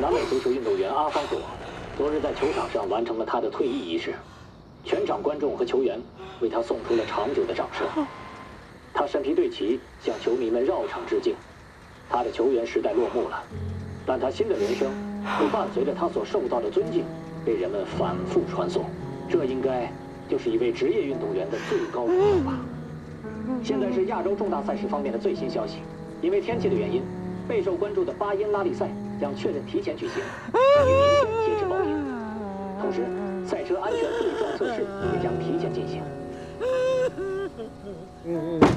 南美足球运动员阿方索，昨日在球场上完成了他的退役仪式，全场观众和球员为他送出了长久的掌声。他身披队旗，向球迷们绕场致敬。他的球员时代落幕了，但他新的人生会伴随着他所受到的尊敬，被人们反复传颂。这应该就是一位职业运动员的最高荣耀吧。现在是亚洲重大赛事方面的最新消息，因为天气的原因，备受关注的巴音拉力赛将确认提前举行，于明天截止报名。同时，赛车安全对撞测试也将提前进行。